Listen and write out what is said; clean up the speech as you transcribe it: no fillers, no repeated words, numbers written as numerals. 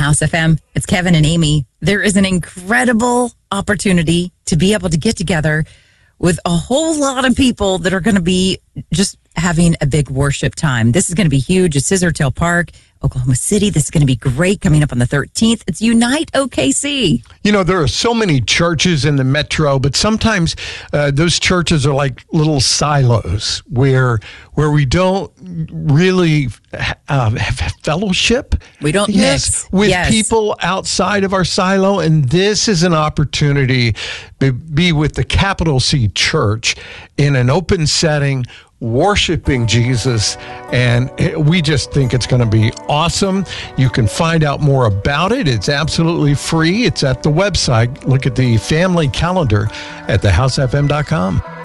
House FM. It's Kevin and Amy. There is an incredible opportunity to be able to get together with a whole lot of people that are going to be just having a big worship time. This is going to be huge. It's Scissortail Park, Oklahoma City. This is going to be great coming up on the 13th. It's Unite OKC. You know, there are so many churches in the metro, but sometimes those churches are like little silos where we don't really have fellowship. We don't mix. With people outside of our silo. And this is an opportunity to be with the capital C Church in an open setting, worshiping Jesus, and we just think it's going to be awesome. You can find out more about it. It's absolutely free. It's at the website. Look at the family calendar at thehousefm.com.